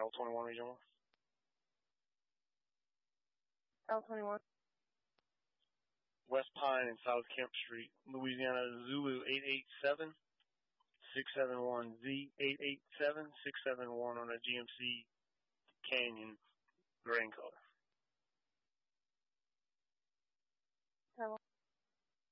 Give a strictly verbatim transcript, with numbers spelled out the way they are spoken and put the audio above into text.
L twenty-one Regional. L twenty-one. West Pine and South Kemp Street, Louisiana, Zulu eight eight seven, six seven one, Z eight eight seven, six seven one on a G M C Canyon, gray in color.